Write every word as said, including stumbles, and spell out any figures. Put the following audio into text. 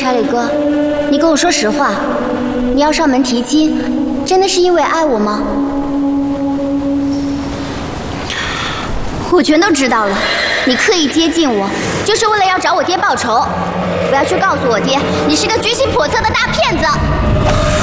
查理哥，你跟我说实话，你要上门提亲，真的是因为爱我吗？我全都知道了，你刻意接近我，就是为了要找我爹报仇。我要去告诉我爹，你是个居心叵测的大骗子。